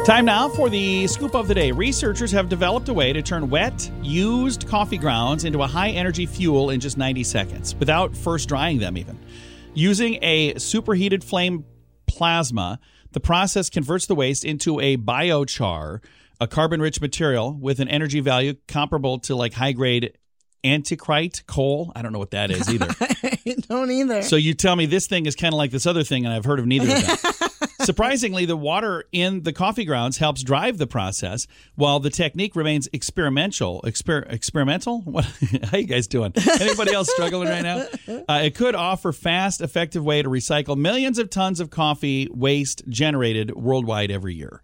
Time now for the scoop of the day. Researchers have developed a way to turn wet, used coffee grounds into a high-energy fuel in just 90 seconds, without first drying them even. Using a superheated flame plasma, the process converts the waste into a biochar, a carbon-rich material with an energy value comparable to like high-grade anticrite coal. I don't know what that is either. I don't either. So you tell me this thing is kind of like this other thing, and I've heard of neither of them. Surprisingly, the water in the coffee grounds helps drive the process, while the technique remains experimental. Experimental? What? How you guys doing? Anybody else struggling right now? It could offer fast, effective way to recycle millions of tons of coffee waste generated worldwide every year.